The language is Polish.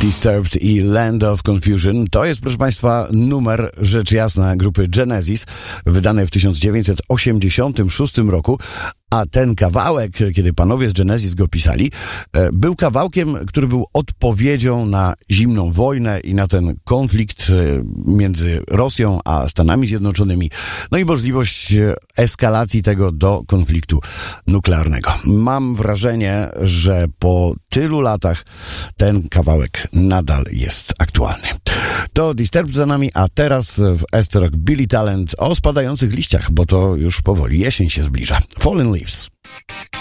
Disturbed i Land of Confusion to jest, proszę Państwa, numer, rzecz jasna, grupy Genesis, wydany w 1986 roku, a ten kawałek, kiedy panowie z Genesis go pisali, był kawałkiem, który był odpowiedzią na zimną wojnę i na ten konflikt między Rosją a Stanami Zjednoczonymi, no i możliwość eskalacji tego do konfliktu nuklearnego. Mam wrażenie, że po tylu latach ten kawałek nadal jest aktualny. To Disturbed za nami, a teraz w Estorok Billy Talent o spadających liściach, bo to już powoli jesień się zbliża. Fallen Leaves.